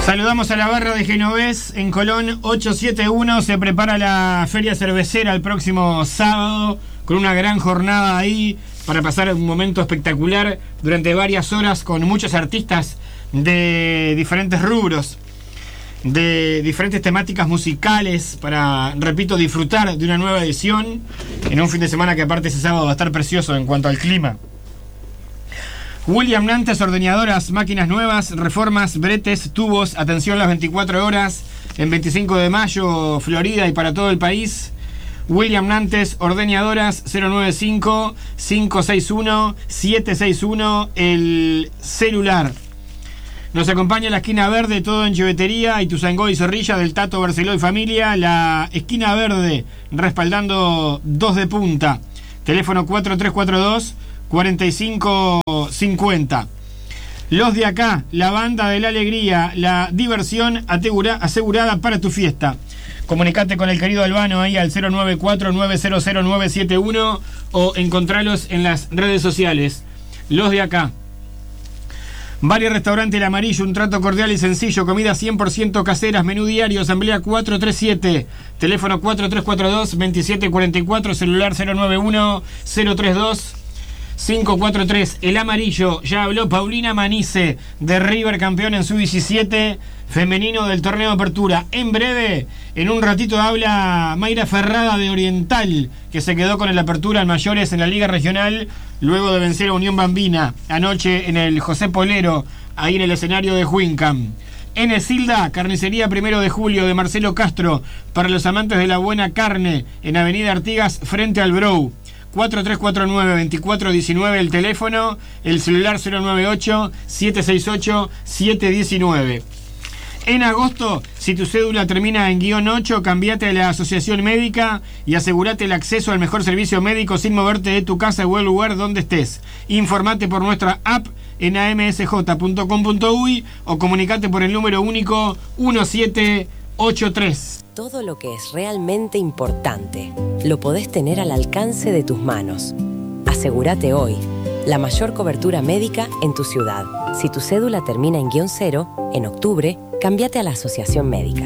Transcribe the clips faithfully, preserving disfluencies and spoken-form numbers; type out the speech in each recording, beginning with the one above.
Saludamos a la barra de Genovés en Colón ochocientos setenta y uno. Se prepara la feria cervecera el próximo sábado con una gran jornada ahí para pasar un momento espectacular durante varias horas con muchos artistas de diferentes rubros, de diferentes temáticas musicales para, repito, disfrutar de una nueva edición en un fin de semana que aparte ese sábado va a estar precioso en cuanto al clima. William Nantes, ordeñadoras, máquinas nuevas, reformas, bretes, tubos, atención las veinticuatro horas, en veinticinco de mayo, Florida y para todo el país. William Nantes, ordeñadoras, cero nueve cinco, cinco seis uno, siete seis uno, el celular. Nos acompaña la esquina verde, todo en Chevetería, Ituzaingó y Zorrilla, del Tato Barceló y familia. La esquina verde, respaldando dos de punta. Teléfono cuatro tres cuatro dos, cuarenta y cinco cincuenta. Los de acá, la banda de la alegría, la diversión asegura, asegurada para tu fiesta. Comunicate con el querido Albano ahí al cero nueve cuatro nueve cero cero nueve siete uno o encontralos en las redes sociales. Los de acá. Bar y Restaurante El Amarillo, un trato cordial y sencillo, comida cien por ciento caseras, menú diario, asamblea cuatrocientos treinta y siete, teléfono cuatro tres cuatro dos, veintisiete cuarenta y cuatro, celular cero nueve uno, cero tres dos, cinco cuatro tres. El Amarillo, ya habló Paulina Manice de River, campeón en su diecisiete femenino del torneo de apertura. En breve, en un ratito habla Mayra Ferrada de Oriental, que se quedó con el apertura en mayores en la Liga Regional luego de vencer a Unión Bambina anoche en el José Polero, ahí en el escenario de Huincam. En Esilda, carnicería Primero de Julio de Marcelo Castro, para los amantes de la buena carne, en Avenida Artigas frente al Brou. cuatro tres cuatro nueve, veinticuatro diecinueve el teléfono, el celular cero nueve ocho, siete seis ocho, siete uno nueve. En agosto, si tu cédula termina en guión ocho, cambiate a la Asociación Médica y asegurate el acceso al mejor servicio médico sin moverte de tu casa o el lugar donde estés. Informate por nuestra app en a m s j punto com punto u y o comunicate por el número único uno siete ocho tres. Todo lo que es realmente importante lo podés tener al alcance de tus manos. Asegúrate hoy la mayor cobertura médica en tu ciudad. Si tu cédula termina en guión cero, en octubre, cámbiate a la Asociación Médica.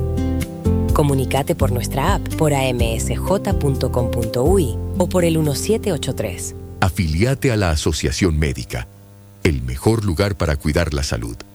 Comunicate por nuestra app, por a m s j punto com punto u y o por el uno siete ocho tres. Afiliate a la Asociación Médica, el mejor lugar para cuidar la salud.